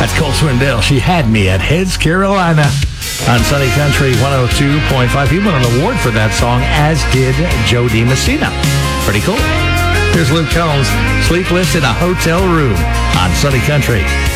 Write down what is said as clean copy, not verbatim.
That's Cole Swindell. She had me at Heads, Carolina. On Sunny Country 102.5. He won an award for that song, as did Joe DiMessina. Pretty cool. Here's Luke Combs, Sleepless in a Hotel Room on Sunny Country